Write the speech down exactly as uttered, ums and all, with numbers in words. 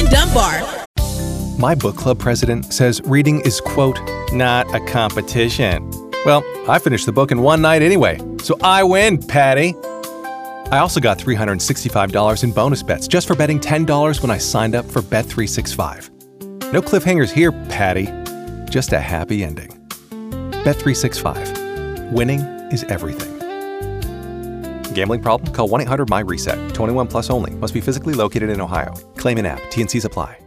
Dunbar. My book club president says reading is, quote, not a competition. Well, I finished the book in one night anyway, so I win, Patty. I also got three hundred sixty-five dollars in bonus bets just for betting ten dollars when I signed up for Bet three sixty-five. No cliffhangers here, Patty. Just a happy ending. Bet three sixty-five. Winning is everything. Gambling problem? Call one eight hundred M Y RESET. twenty-one plus only. Must be physically located in Ohio. Claim in app. T N Cs apply.